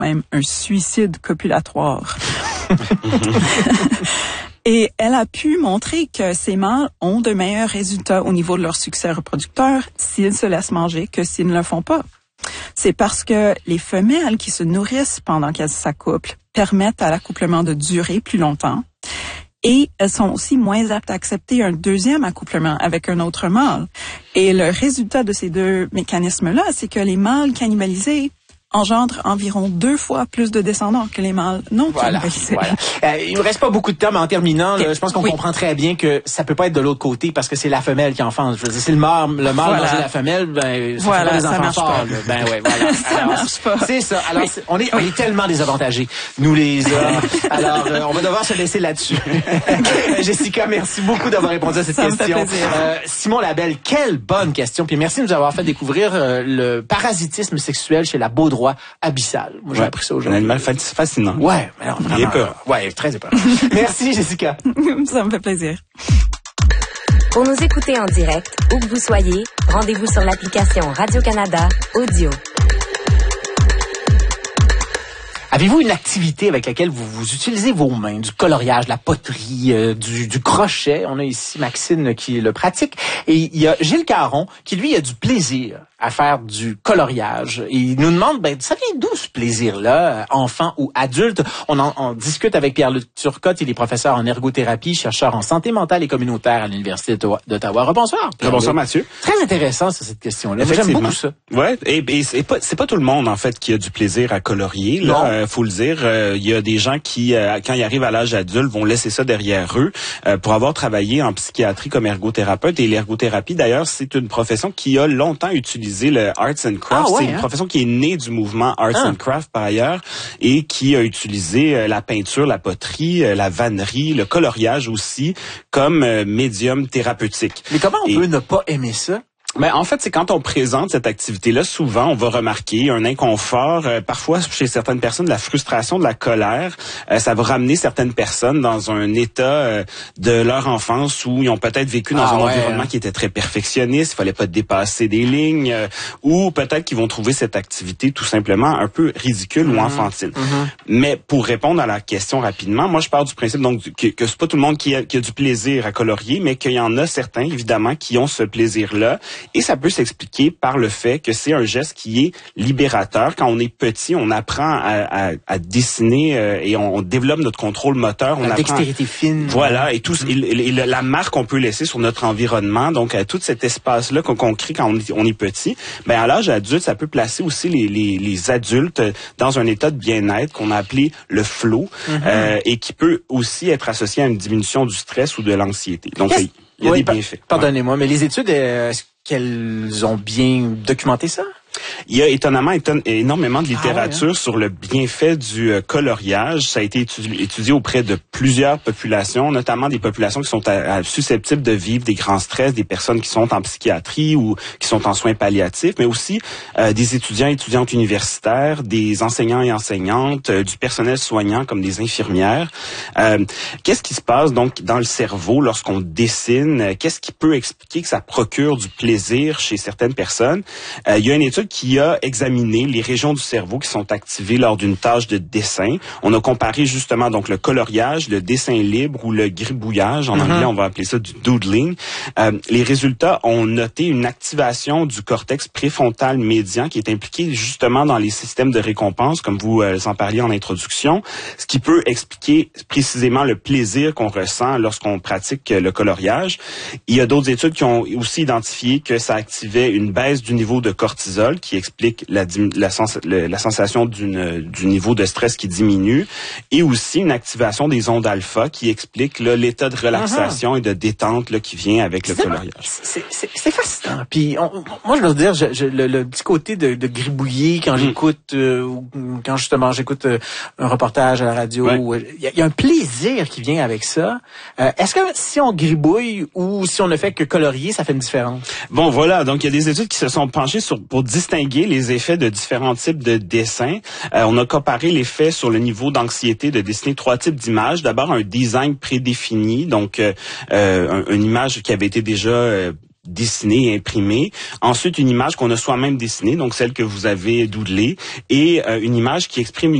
même un suicide copulatoire. Et elle a pu montrer que ces mâles ont de meilleurs résultats au niveau de leur succès reproducteur s'ils se laissent manger que s'ils ne le font pas. C'est parce que les femelles qui se nourrissent pendant qu'elles s'accouplent permettent à l'accouplement de durer plus longtemps. Et elles sont aussi moins aptes à accepter un deuxième accouplement avec un autre mâle. Et le résultat de ces deux mécanismes-là, c'est que les mâles cannibalisés engendrent environ 2 fois plus de descendants que les mâles non cannibalisés. Voilà. Il me reste pas beaucoup de temps, mais en terminant, là, je pense qu'on comprend très bien que ça peut pas être de l'autre côté parce que c'est la femelle qui enfante. Je veux dire, c'est le mâle manger la femelle, ben ça fait pas des enfants forts. Ben ouais, voilà. Ça marche pas. C'est ça. Alors on est tellement désavantagés, nous les hommes. Alors on va devoir se laisser là-dessus. Jessica, merci beaucoup d'avoir répondu à cette question. Me fait plaisir. Simon Labelle, quelle bonne question. Puis merci de nous avoir fait découvrir le parasitisme sexuel chez la baudroie abyssale. Moi, j'ai appris ça aujourd'hui. Un animal fascinant. Ouais, mais alors, vraiment. Il est peur. Ouais, très épeur. Merci, Jessica. Ça me fait plaisir. Pour nous écouter en direct, où que vous soyez, rendez-vous sur l'application Radio-Canada Audio. Avez-vous une activité avec laquelle vous utilisez vos mains, du coloriage, de la poterie, du crochet? On a ici Maxine qui le pratique. Et il y a Gilles Caron qui, lui, a du plaisir à faire du coloriage. Et il nous demande, ça vient d'où ce plaisir-là, enfant ou adulte? On discute avec Pierre-Luc Turcotte, il est professeur en ergothérapie, chercheur en santé mentale et communautaire à l'Université d'Ottawa. Bonsoir. Bonsoir, Mathieu. Très intéressant, cette question-là. J'aime beaucoup ça. Ouais, et c'est pas tout le monde, en fait, qui a du plaisir à colorier. Là, faut le dire, il y a des gens qui, quand ils arrivent à l'âge adulte, vont laisser ça derrière eux. Pour avoir travaillé en psychiatrie comme ergothérapeute, et l'ergothérapie, d'ailleurs, c'est une profession qui a longtemps utilisé le arts and crafts. C'est une profession qui est née du mouvement arts and crafts par ailleurs et qui a utilisé la peinture, la poterie, la vannerie, le coloriage aussi comme médium thérapeutique. Mais comment on peut ne pas aimer ça? Ben, en fait, c'est quand on présente cette activité-là, souvent, on va remarquer un inconfort, parfois chez certaines personnes, de la frustration, de la colère. Ça va ramener certaines personnes dans un état de leur enfance où ils ont peut-être vécu dans un environnement qui était très perfectionniste, il fallait pas dépasser des lignes, ou peut-être qu'ils vont trouver cette activité tout simplement un peu ridicule ou enfantine. Mais pour répondre à la question rapidement, moi, je pars du principe donc que c'est pas tout le monde qui a du plaisir à colorier, mais qu'il y en a certains, évidemment, qui ont ce plaisir-là. Et ça peut s'expliquer par le fait que c'est un geste qui est libérateur. Quand on est petit, on apprend à dessiner et on développe notre contrôle moteur. La dextérité fine. Voilà, et tout et la marque qu'on peut laisser sur notre environnement. Donc, tout cet espace-là qu'on crée quand on est petit. Ben à l'âge adulte, ça peut placer aussi les adultes dans un état de bien-être qu'on a appelé le flow et qui peut aussi être associé à une diminution du stress ou de l'anxiété. Donc, il y a des bienfaits. Pardonnez-moi, mais les études, est-ce qu'elles ont bien documenté ça? Il y a énormément de littérature sur le bienfait du coloriage. Ça a été étudié auprès de plusieurs populations, notamment des populations qui sont susceptibles de vivre des grands stress, des personnes qui sont en psychiatrie ou qui sont en soins palliatifs, mais aussi des étudiants et étudiantes universitaires, des enseignants et enseignantes, du personnel soignant comme des infirmières. Qu'est-ce qui se passe donc dans le cerveau lorsqu'on dessine? Qu'est-ce qui peut expliquer que ça procure du plaisir chez certaines personnes? Il y a une étude qui a examiné les régions du cerveau qui sont activées lors d'une tâche de dessin. On a comparé justement donc le coloriage, le dessin libre ou le gribouillage. En anglais, on va appeler ça du doodling. Les résultats ont noté une activation du cortex préfrontal médian qui est impliqué justement dans les systèmes de récompense, comme vous en parliez en introduction, ce qui peut expliquer précisément le plaisir qu'on ressent lorsqu'on pratique le coloriage. Il y a d'autres études qui ont aussi identifié que ça activait une baisse du niveau de cortisol qui explique la sensation du niveau de stress qui diminue et aussi une activation des ondes alpha qui explique l'état de relaxation et de détente qui vient avec le coloriage. C'est fascinant. Puis moi, je dois dire, le petit côté de gribouiller quand j'écoute, quand justement j'écoute un reportage à la radio, il y a un plaisir qui vient avec ça. Est-ce que si on gribouille ou si on ne fait que colorier, ça fait une différence? Bon, voilà. Donc, il y a des études qui se sont penchées pour distinguer les effets de différents types de dessins. On a comparé l'effet sur le niveau d'anxiété de dessiner 3 types d'images. D'abord, un design prédéfini, donc une image qui avait été déjà dessinée et imprimée. Ensuite, une image qu'on a soi-même dessinée, donc celle que vous avez doublée, et une image qui exprime